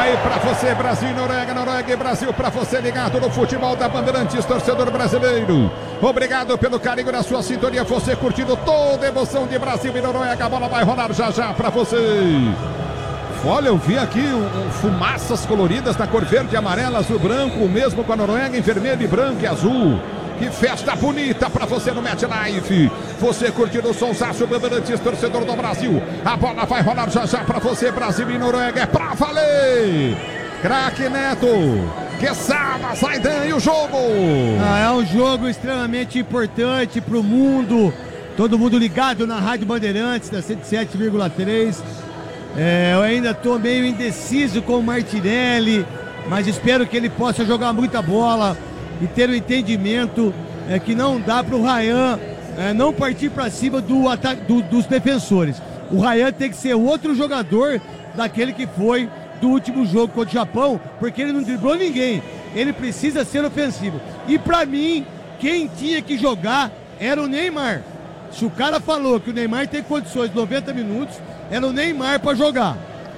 aí pra você, Brasil e Noruega, Noruega e Brasil, pra você ligado no futebol da Bandeirantes, torcedor brasileiro. Obrigado pelo carinho da sua sintonia, você curtindo toda a emoção de Brasil e Noruega. A bola vai rolar já já pra você. Olha, eu vi aqui fumaças coloridas na cor verde, amarela, azul, branco, o mesmo com a Noruega em vermelho, branco e azul. Que festa bonita pra você no MetLife. Você curtindo o sonsaço Bandeirantes, torcedor do Brasil. A bola vai rolar já já pra você, Brasil e Noruega. É pra valer. Craque Neto. Quesada, Zaidan e o jogo. É um jogo extremamente importante pro mundo. Todo mundo ligado na Rádio Bandeirantes, da 107,3. Eu ainda tô meio indeciso com o Martinelli, mas espero que ele possa jogar muita bola e ter o entendimento que não dá para o Ryan não partir para cima dos defensores. O Ryan tem que ser outro jogador daquele que foi do último jogo contra o Japão, porque ele não driblou ninguém. Ele precisa ser ofensivo. E para mim, quem tinha que jogar era o Neymar. Se o cara falou que o Neymar tem condições de 90 minutos, era o Neymar para jogar.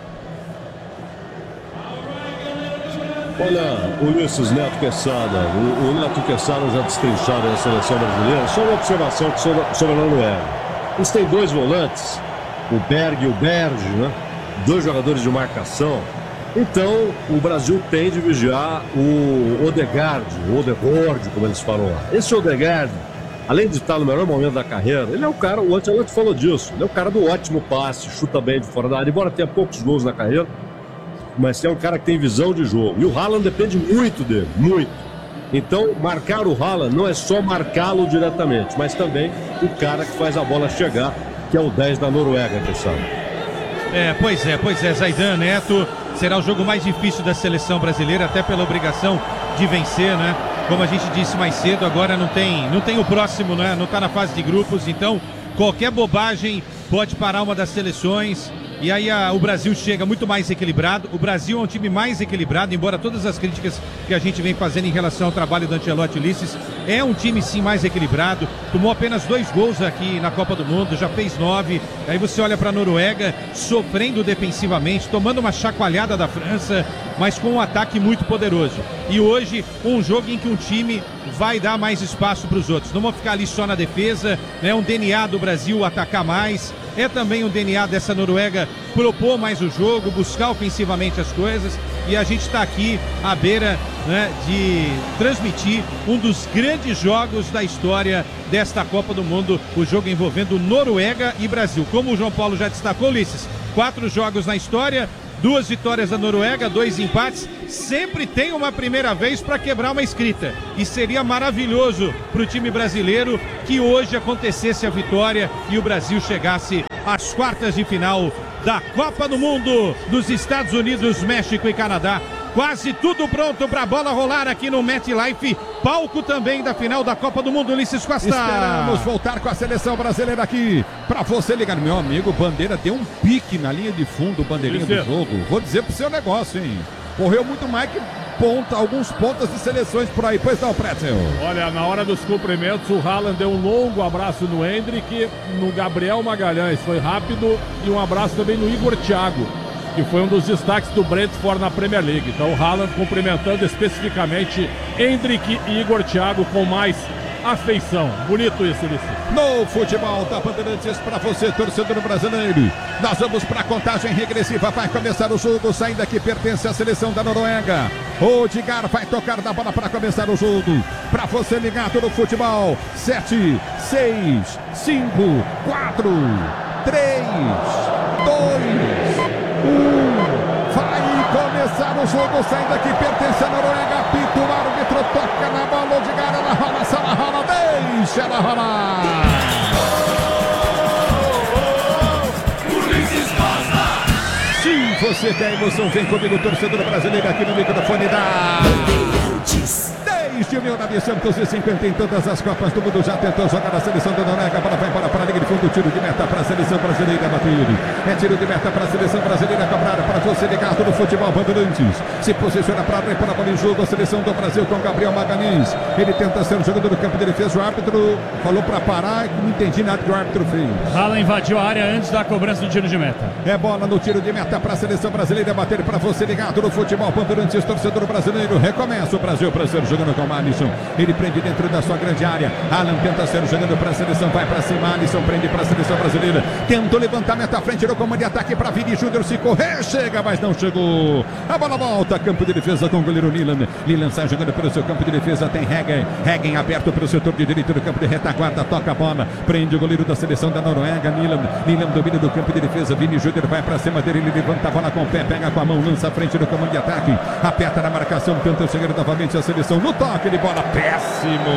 Olha, Ulisses Neto Quesada, o Neto Quesada já destrinchado na seleção brasileira. Só uma observação sobre a Noruega. Eles têm dois volantes, o Berg e o Berge, né? Dois jogadores de marcação. Então, o Brasil tem de vigiar o Odegaard, como eles falam lá. Esse Odegaard, além de estar no melhor momento da carreira, ele é o cara, o Ancelotti falou disso, ele é o cara do ótimo passe, chuta bem de fora da área, embora tenha poucos gols na carreira, mas é um cara que tem visão de jogo. E o Haaland depende muito dele, muito. Então, marcar o Haaland não é só marcá-lo diretamente, mas também o cara que faz a bola chegar, que é o 10 da Noruega, pessoal. Pois é, Zaidan, Neto, será o jogo mais difícil da seleção brasileira, até pela obrigação de vencer, né? Como a gente disse mais cedo, agora não tem o próximo, né? Não tá na fase de grupos, então qualquer bobagem pode parar uma das seleções. E aí o Brasil chega muito mais equilibrado. O Brasil é um time mais equilibrado, embora todas as críticas que a gente vem fazendo em relação ao trabalho do Ancelotti, Ulisses, é um time sim mais equilibrado. Tomou apenas 2 gols aqui na Copa do Mundo, já fez 9. Aí você olha para a Noruega sofrendo defensivamente, tomando uma chacoalhada da França, mas com um ataque muito poderoso. E hoje, um jogo em que um time vai dar mais espaço para os outros. Não vão ficar ali só na defesa, né? Um DNA do Brasil atacar mais. É também o DNA dessa Noruega propor mais o jogo, buscar ofensivamente as coisas, e a gente está aqui à beira, né, de transmitir um dos grandes jogos da história desta Copa do Mundo, o jogo envolvendo Noruega e Brasil. Como o João Paulo já destacou, Ulisses, 4 jogos na história, 2 vitórias da Noruega, 2 empates. Sempre tem uma primeira vez para quebrar uma escrita. E seria maravilhoso para o time brasileiro que hoje acontecesse a vitória e o Brasil chegasse às quartas de final da Copa do Mundo dos Estados Unidos, México e Canadá. Quase tudo pronto para a bola rolar aqui no MetLife, palco também da final da Copa do Mundo, Ulisses Costa. Esperamos voltar com a seleção brasileira aqui, para você ligar. Meu amigo, Bandeira deu um pique na linha de fundo, bandeirinha do jogo. Vou dizer pro seu negócio, hein? Correu muito mais que alguns pontas de seleções por aí. Pois não, Pretzel. Olha, na hora dos cumprimentos, o Haaland deu um longo abraço no Endrick, no Gabriel Magalhães, foi rápido, e um abraço também no Igor Thiago, que foi um dos destaques do Brentford na Premier League. Então o Haaland cumprimentando especificamente Endrick e Igor Thiago com mais afeição. Bonito isso, Ulisses. No futebol da Bandeirantes, para você, torcedor brasileiro. Nós vamos para a contagem regressiva. Vai começar o jogo. Saindo aqui, pertence à seleção da Noruega. Odigar vai tocar da bola para começar o jogo. Para você ligado no futebol. 7, 6, 5, 4, 3, 2, 1. Vai começar o jogo. Saindo aqui, pertence à Noruega. Apita o árbitro, toca na bola. Odigar, ela rola, se ela rola, deixa ela rolar. Sim, você tem emoção, vem comigo, torcedor brasileiro, aqui no microfone da Desde 1950 em todas as Copas do Mundo já tentou jogar a seleção da Noruega, para vai para na linha de fundo, tiro de meta para a seleção brasileira bater. É tiro de meta para a seleção brasileira cobrar para você ligado no futebol Bandeirantes. Se posiciona para repor a bola em jogo a seleção do Brasil com Gabriel Magalhães. Ele tenta ser o jogador do campo de defesa. O árbitro falou para parar e não entendi nada que o árbitro fez. Haaland invadiu a área antes da cobrança do tiro de meta. É bola no tiro de meta para a seleção brasileira bater para você ligado no futebol Bandeirantes, torcedor brasileiro. Recomeça o Brasil para ser jogando com o Alisson. Ele prende dentro da sua grande área. Alan tenta ser jogando para a seleção, vai para cima. Alisson prende para a seleção brasileira. Tentou levantamento à frente no comando de ataque para Vini Júnior. Se correr, chega, mas não chegou. A bola volta, campo de defesa com o goleiro Nilan. Nilan sai jogando pelo seu campo de defesa. Tem Hegen. Hegen aberto pelo setor de direito do campo de retaguarda. Toca a bola. Prende o goleiro da seleção da Noruega. Nilan domina do campo de defesa. Vini Júnior vai para cima dele. Ele levanta a bola com o pé, pega com a mão, lança à frente do comando de ataque. Aperta na marcação, tenta chegar novamente a seleção no toque de bola. Péssimo.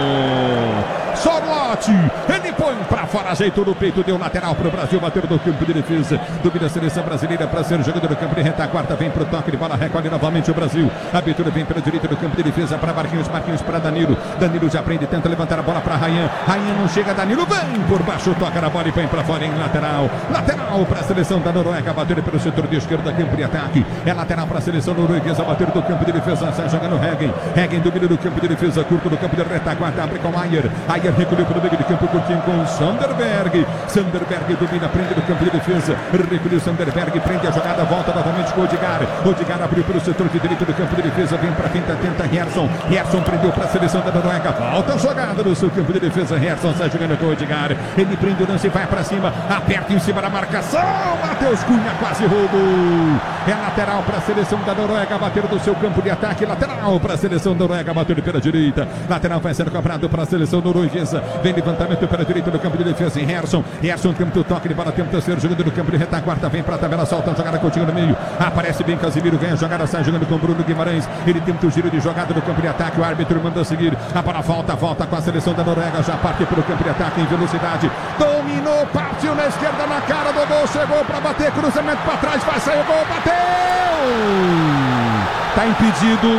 Sorlote, ele põe para fora, ajeitou no peito, deu lateral para o Brasil, bateu no campo de defesa, domina a seleção brasileira para ser jogador do campo de retaguarda, vem para o toque de bola, recolhe novamente o Brasil, a abertura vem pela direita do campo de defesa para Marquinhos para Danilo já prende, tenta levantar a bola para Ryan não chega, Danilo vem por baixo, toca na bola e põe para fora em lateral para a seleção da Noruega, bateu pelo setor de esquerda, campo de ataque, é lateral para a seleção norueguesa, bateu do campo de defesa, sai jogando Hegen domina do campo de defesa, curto do campo de retaguarda, abre com Ayer recolheu para o meio de campo, curtinho com Sanderberg domina, prende do campo de defesa, recolheu Sanderberg, prende a jogada, volta novamente com Odegaard abriu pelo setor de direito do campo de defesa, vem para finta, tenta Gerson prendeu para a seleção da Noruega, volta a jogada no seu campo de defesa, Gerson sai jogando com Odegaard, ele prende o lance e vai para cima, aperta em cima da marcação, Matheus Cunha quase roubou, é lateral para a seleção da Noruega, bater do seu campo de ataque, lateral para a seleção da Noruega, bateu pela direita, lateral vai ser cobrado para a seleção norueguesa, vem levantamento pela direita do campo de defesa em Gerson tenta o toque de bola, tenta ser jogador do campo de retaguarda, vem para a tabela, solta a jogada, continua no meio, aparece bem Casimiro, ganha a jogada, sai jogando com Bruno Guimarães, ele tenta o giro de jogada no campo de ataque, o árbitro manda seguir, a bola volta com a seleção da Noruega, já parte pelo campo de ataque em velocidade, dominou, partiu na esquerda, na cara do gol, chegou para bater, cruzamento para trás, vai sair o gol, bateu! Tá impedido,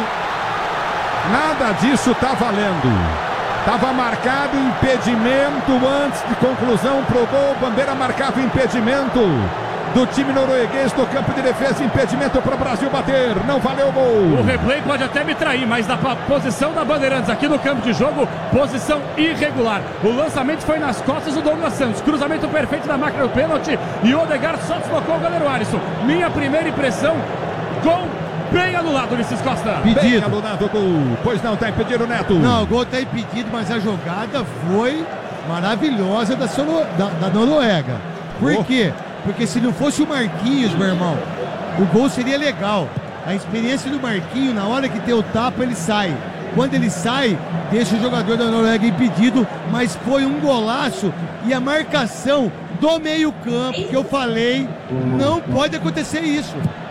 nada disso tá valendo. Estava marcado impedimento antes de conclusão pro gol. Bandeira marcava impedimento do time norueguês do campo de defesa. Impedimento para o Brasil bater. Não valeu o gol. O replay pode até me trair, mas da posição da Bandeirantes aqui no campo de jogo, posição irregular. O lançamento foi nas costas do Douglas Santos. Cruzamento perfeito da máquina do pênalti. E o Odegaard só deslocou o goleiro Alisson. Minha primeira impressão, gol. Bem anulado, Ulisses Costa. Bem anulado o gol. Pois não, tá impedido, Neto. Não, o gol tá impedido, mas a jogada foi maravilhosa da Noruega. Por quê? Porque se não fosse o Marquinhos, meu irmão, o gol seria legal. A experiência do Marquinhos, na hora que tem o tapa, ele sai. Quando ele sai, deixa o jogador da Noruega impedido, mas foi um golaço. E a marcação do meio-campo, que eu falei, não pode acontecer isso.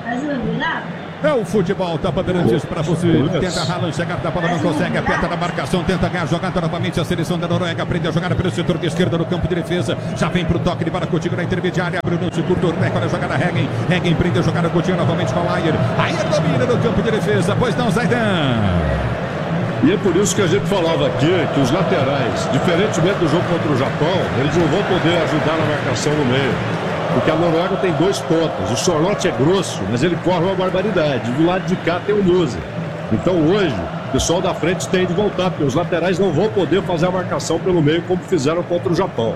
É o futebol da Bandeirantes para você. Tenta Haaland chegar da bola, não consegue. Aperta na marcação, tenta ganhar jogada novamente. A seleção da Noruega prende a jogada pelo setor de esquerda no campo de defesa. Já vem pro toque de bola, Coutinho na intermediária. Abre o lance curto, recolhe a jogada Hegen prende a jogada, Coutinho novamente com o Ayer domina no campo de defesa. Pois não, Zaidan. E é por isso que a gente falava aqui que os laterais, diferentemente do jogo contra o Japão, eles não vão poder ajudar na marcação no meio. Porque a Noruega tem 2 pontas. O Sorloth é grosso, mas ele corre uma barbaridade. Do lado de cá tem o Musa. Então hoje, o pessoal da frente tem de voltar, porque os laterais não vão poder fazer a marcação pelo meio como fizeram contra o Japão.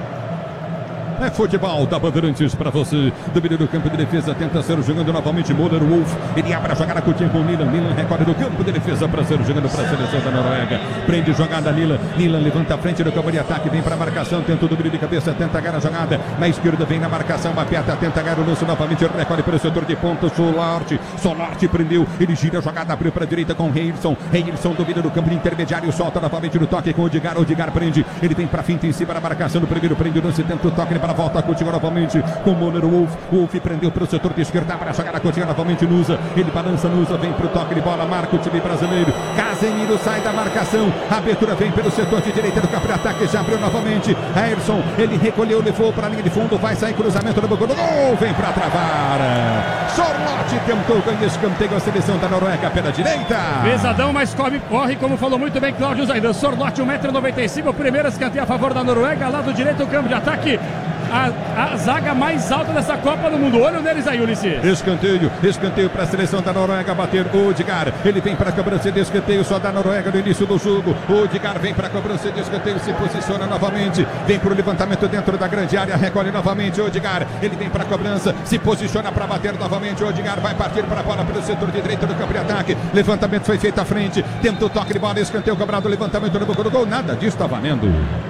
É futebol da Bandeirantes para você. Domínio do campo de defesa, tenta ser jogando novamente Müller Wolf. Ele abre a jogada com o tempo Nilan recolhe do campo de defesa para ser jogando para a seleção da Noruega. Prende jogada Nilan levanta a frente do campo de ataque, vem para a marcação, tenta o domínio de cabeça, tenta ganhar a jogada. Na esquerda vem na marcação, aperta, tenta ganhar o lance novamente, recolhe pelo setor de ponta, Solarte prendeu, ele gira a jogada, abriu para a direita com Reilson domina do campo de intermediário, solta novamente no toque com Odegaard prende, ele vem para a finta em cima da marcação do primeiro, prende o lance, tenta o toque para a volta, continua novamente com o Müller Wolf prendeu para o setor de esquerda, para a jogada, continua novamente Nusa, ele balança Nusa, vem para o toque de bola, marca o time brasileiro, Casemiro sai da marcação, a abertura vem pelo setor de direita do campo de ataque, já abriu novamente, Ayrson, ele recolheu, levou para a linha de fundo, vai sair cruzamento do gol, vem para travar, Sorloth tentou ganhar escanteio, a seleção da Noruega pela direita. Pesadão, mas corre, como falou muito bem Cláudio Zaidan. Sorloth, 1,95 m, o primeiro escanteio a favor da Noruega, lado direito do campo de ataque. a zaga mais alta dessa Copa do Mundo. Olha o deles aí, Ulisses. Escanteio para a seleção da Noruega bater. Odegaard, ele vem para a cobrança de escanteio só da Noruega no início do jogo. Odegaard vem para a cobrança de escanteio, se posiciona novamente, vem para o levantamento dentro da grande área, recolhe novamente Odegaard, ele vem para a cobrança, se posiciona para bater novamente. Odegaard vai partir para a bola pelo setor de direita do campo de ataque. Levantamento foi feito à frente, tenta o toque de bola, escanteio cobrado, levantamento no boca do gol, nada disso está valendo.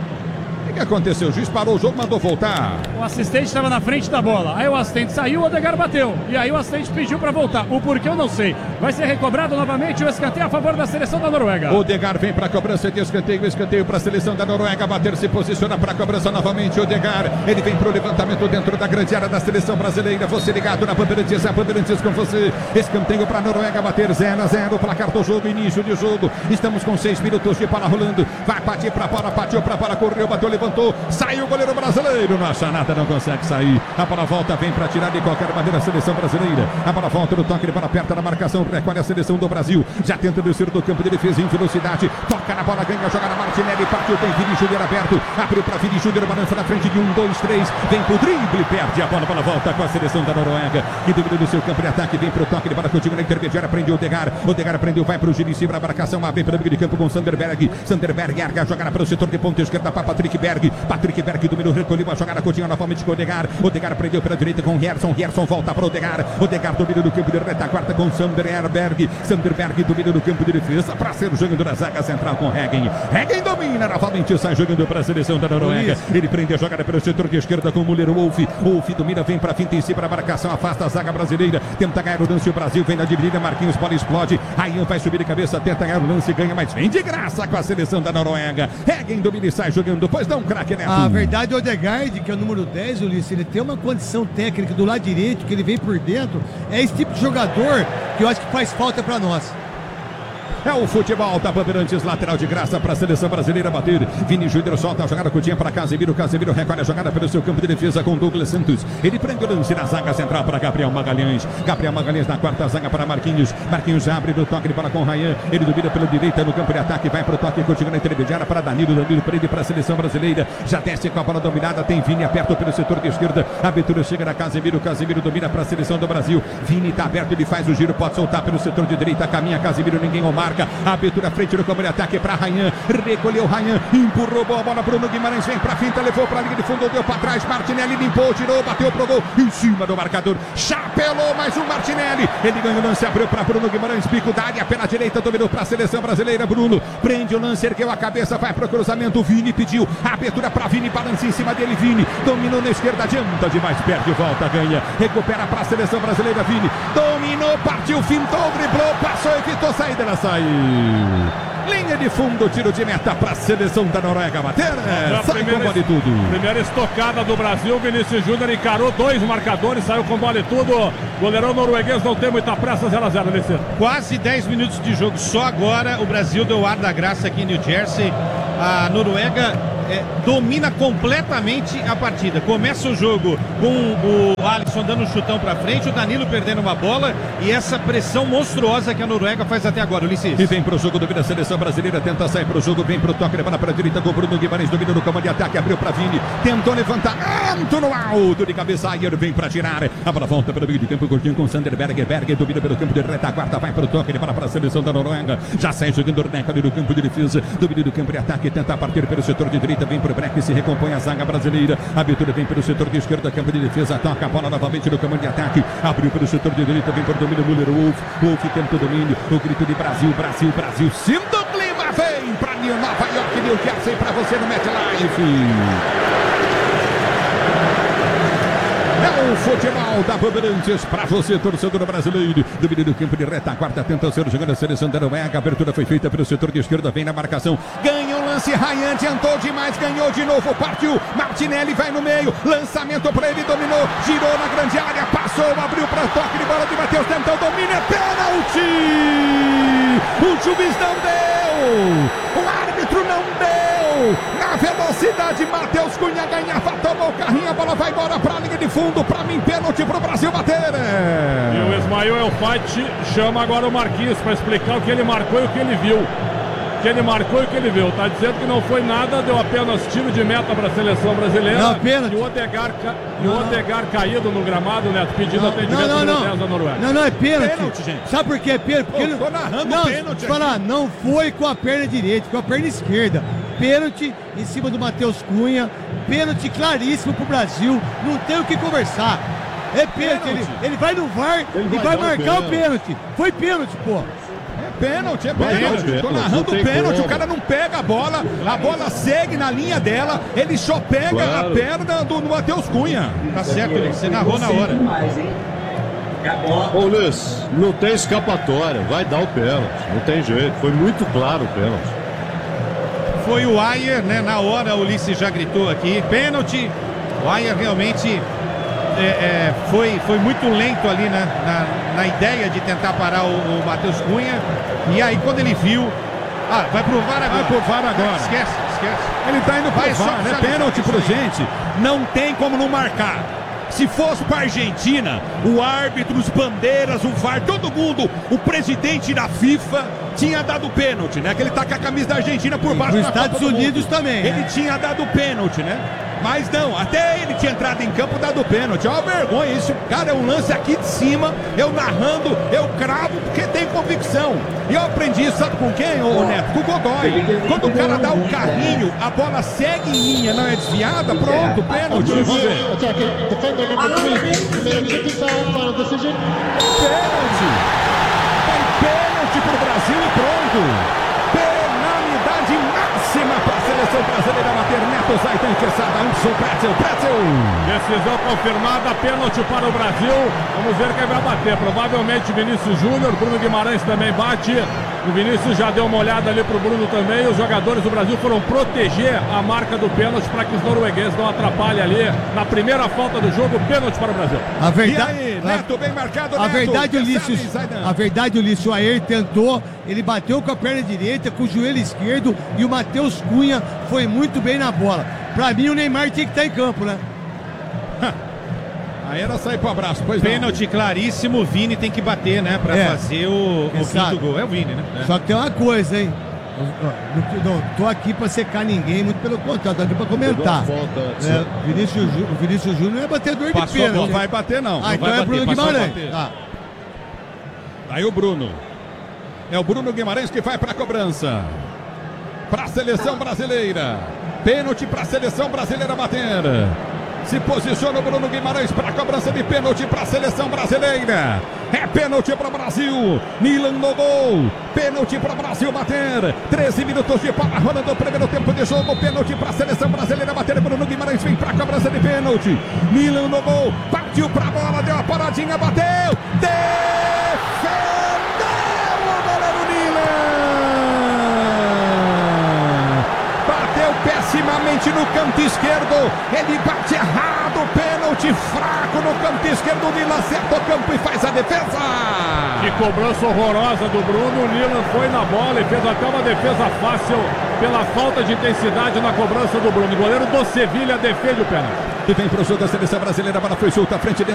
O que aconteceu? O juiz parou o jogo, mandou voltar. O assistente estava na frente da bola. Aí o assistente saiu, o Odegaard bateu. E aí o assistente pediu para voltar. O porquê eu não sei. Vai ser recobrado novamente o escanteio a favor da seleção da Noruega. Odegaard vem para a cobrança de escanteio para a seleção da Noruega bater, se posiciona para a cobrança novamente. Odegaard, ele vem para o levantamento dentro da grande área da seleção brasileira. Você ligado na Bandeirantes, a Bandeirantes com você. Escanteio para a Noruega bater 0-0. Placar do jogo, início de jogo. Estamos com 6 minutos de bola rolando. Vai partir para a bola, partiu para a bola, correu, bateu, levantou, saiu o goleiro brasileiro, não acha nada, não consegue sair. A bola volta, vem para tirar de qualquer maneira a seleção brasileira. A bola volta no toque, de bola perto da marcação, recolhe a seleção do Brasil. Já tenta descer do campo de defesa em velocidade. Toca na bola, ganha, joga na Martinelli, partiu, tem Vini Júnior aberto. Abriu para Vini Júnior, balança na frente de 1, 2, 3. Vem pro drible, perde a bola volta com a seleção da Noruega. Que domina do seu campo de ataque, vem pro toque de bola contigo na intermediária, prendeu o Odegaard. Odegaard prendeu, vai pro Gini, cima a marcação, abre pelo meio de campo com Sanderberg. Sanderberg erga, joga para o setor de ponta esquerda para Patrick Berg. Patrick Berg dominou, recolheu a jogada, continua novamente com o Odegaard. Odegaard prendeu pela direita com Gerson. Gerson volta para o Odegaard. Odegaard domina no campo de retaguarda com Sanderberg. Sanderberg domina no campo de defesa para ser jogando na zaga central com Heggen. Heggen domina novamente, sai jogando para a seleção da Noruega. Ele prende a jogada pelo setor de esquerda com o Müller. Wolf domina, vem para a finta em si para a marcação, afasta a zaga brasileira. Tenta ganhar o lance, o Brasil vem na dividida. Marquinhos, bola explode. Ryan vai subir de cabeça, tenta ganhar o lance, ganha, mas vem de graça com a seleção da Noruega. Heggen domina e sai jogando, pois dá um craque, Neto. A verdade, o Odegaard, que é o número 10, Ulisses, ele tem uma condição técnica do lado direito, que ele vem por dentro. É esse tipo de jogador que eu acho que faz falta pra nós. É o futebol da Bandeirantes, lateral de graça para a seleção brasileira bater. Vini Júnior solta a jogada, curtinha para Casemiro. Casemiro recolhe a jogada pelo seu campo de defesa com Douglas Santos. Ele prende o lance na zaga central para Gabriel Magalhães. Gabriel Magalhães na quarta zaga para Marquinhos. Marquinhos abre no toque de bola com Ryan. Ele domina pela direita no campo de ataque. Vai para o toque, continua na intermediária para Danilo. Danilo prende para a seleção brasileira. Já desce com a bola dominada. Tem Vini aperto pelo setor de esquerda. A abertura chega na Casemiro. Casemiro domina para a seleção do Brasil. Vini está aberto, ele faz o giro, pode soltar pelo setor de direita. Caminha Casemiro, ninguém o marca. A abertura frente no campo de ataque para Ryan, recolheu Ryan, empurrou boa bola, Bruno Guimarães vem para finta, levou para a linha de fundo, deu para trás, Martinelli limpou, tirou, bateu pro gol, em cima do marcador, chapelou mais um Martinelli, ele ganhou o lance, abriu para Bruno Guimarães, bico da área pela direita, dominou para a seleção brasileira, Bruno, prende o lance, ergueu a cabeça, vai para o cruzamento, Vini pediu, a abertura para Vini, balança em cima dele, Vini, dominou na esquerda, adianta demais, perde, volta, ganha, recupera para a seleção brasileira, Vini, dominou, partiu, fintou, driblou, passou, evitou, saída, ela saiu. Linha de fundo, tiro de meta para a seleção da Noruega bater. Sai com bola e tudo. Primeira estocada do Brasil, Vinícius Júnior encarou 2 marcadores, saiu com bola e tudo. Goleirão norueguês não tem muita pressa, 0-0, Vinícius. Quase 10 minutos de jogo, só agora o Brasil deu ar da graça aqui em New Jersey. A Noruega domina completamente a partida. Começa o jogo com o Alisson dando um chutão pra frente, o Danilo perdendo uma bola e essa pressão monstruosa que a Noruega faz até agora, Ulisses. E vem pro jogo, domina a seleção brasileira, tenta sair pro jogo, vem pro toque, levando para a direita com o Bruno Guimarães, domina no comando de ataque, abriu pra Vini, tentou levantar, no alto de cabeça, Ayer vem pra tirar, a bola volta pelo meio de campo, curtinho com Sanderberg, Berg domina pelo campo de retaguarda, vai pro toque, ele para a seleção da Noruega, já sai jogando o Neca ali no campo de defesa, domina do campo de ataque, tenta partir pelo setor de direita, vem pro break, se recompõe a zaga brasileira, a abertura vem pelo setor de esquerda, campo de defesa, toca a bola novamente no comando de ataque, abriu pelo setor de direita, vem por domínio, Müller, Wolf tenta o domínio, o grito de Brasil, Brasil, Brasil, sinto o clima, vem pra Nova York, New Jersey, pra você no MetLife. É o futebol da Bandeirantes para você, torcedor brasileiro. Domínio do campo de retaguarda, tenta ser jogando a seleção da Noruega. A abertura foi feita pelo setor de esquerda, vem na marcação. Ganha o lance, Ryan adiantou demais, ganhou de novo, partiu. Martinelli vai no meio, lançamento para ele, dominou, girou na grande área, passou, abriu para toque de bola de Matheus, tentou, domina, é pênalti! O juiz não deu! O árbitro não deu! Na velocidade, Matheus Cunha ganhava, tomou o carrinho, a bola vai embora para a linha de fundo, para mim, pênalti para o Brasil bater. E o Ismael Elfati chama agora o Marquinhos para explicar o que ele marcou e o que ele viu. que ele marcou e que ele viu. Tá dizendo que não foi nada, deu apenas tiro de meta para a seleção brasileira. Não, pênalti. E o Odegaard caído no gramado, Neto, pedindo atendimento no 10 da Noruega. Não, é pênalti. Pênalti, gente. Sabe por que é pênalti? Porque Eu tô narrando pênalti aqui. não foi com a perna direita, com a perna esquerda. Pênalti em cima do Matheus Cunha. Pênalti claríssimo pro Brasil. Não tem o que conversar. É pênalti. Ele vai no VAR e vai marcar o pênalti. Foi pênalti, pô. Pênalti. Tô narrando pênalti, o cara não pega a bola segue na linha dela, ele só pega a perna do Matheus Cunha. Tá certo, Ulisses, você narrou na hora. Ô Luiz, não tem escapatória, vai dar o pênalti, não tem jeito, foi muito claro o pênalti. Foi o Ayer, né? Na hora o Ulisses já gritou aqui, pênalti. O Ayer realmente foi muito lento ali na ideia de tentar parar o Matheus Cunha. E aí quando ele viu, vai pro VAR agora. Vai pro VAR agora. Esquece. Ele tá indo pro Vai, VAR, só é pênalti pro gente. Não tem como não marcar. Se fosse pra Argentina, o árbitro, os bandeiras, o VAR, todo mundo, o presidente da FIFA tinha dado pênalti, né? Que ele tá com a camisa da Argentina por baixo. Nos Estados Unidos também. Ele tinha dado pênalti, né? Mas não, até ele tinha entrado em campo dado pênalti. É uma vergonha isso. Cara, é um lance aqui de cima, eu narrando, eu cravo porque tem convicção. E eu aprendi isso, sabe com quem, ô Neto? Com o Godoy. Quando o cara dá um carrinho, a bola segue em linha, não é desviada, pronto, pênalti. Vamos ver. Pênalti. Foi pênalti pro Brasil e pronto. Penalidade máxima para a seleção brasileira bater. Neto Zaidan, Quesada, Anderson, Pretzel. Decisão confirmada, pênalti para o Brasil. Vamos ver quem vai bater. Provavelmente Vinícius Júnior, Bruno Guimarães também bate. O Vinícius já deu uma olhada ali pro Bruno também. Os jogadores do Brasil foram proteger a marca do pênalti para que os noruegueses não atrapalhem ali na primeira falta do jogo. Pênalti para o Brasil. A verdade, E aí, Neto, bem marcado, a Neto. verdade, Quesada Ulisses, e Zaidan. a verdade, Ulisses, o Ayer tentou, ele bateu com a perna direita, com o joelho esquerdo e o Matheus Cunha foi muito bem na bola. Pra mim, o Neymar tinha que estar em campo, né? Aí era sair pro abraço, pois não. Pênalti claríssimo, o Vini tem que bater, né? Pra fazer o Exato. quinto gol. É o Vini, né? Só que tem uma coisa, hein? Não tô aqui pra secar ninguém, muito pelo contrário, tô aqui pra comentar. O Vinícius Júnior é batedor de Passou, pênalti. não vai bater não. Ah, Não então vai é bater, Bruno passou a Guimarães. bater. Tá. Aí o Bruno. É o Bruno Guimarães que vai para a cobrança. Para a seleção brasileira. Pênalti para a seleção brasileira bater. Se posiciona o Bruno Guimarães para a cobrança de pênalti para a seleção brasileira. É pênalti para o Brasil. Milan no gol. Pênalti para o Brasil bater. 13 minutos de bola rolando o primeiro tempo de jogo. Pênalti para a seleção brasileira bater. Bruno Guimarães vem para a cobrança de pênalti. Milan no gol. Partiu para a bola. Deu a paradinha. Bateu. Defendeu o goleiro Milan. Bateu pessimamente no canto esquerdo. Ele bate errado. Pênalti fraco no canto esquerdo. O Milan acerta o campo e faz a defesa. Que cobrança horrorosa do Bruno. O Milan foi na bola e fez até uma defesa fácil pela falta de intensidade na cobrança do Bruno. O goleiro do Sevilha defende o pênalti. E vem para o jogo da seleção brasileira. A bola foi solta à frente dentro.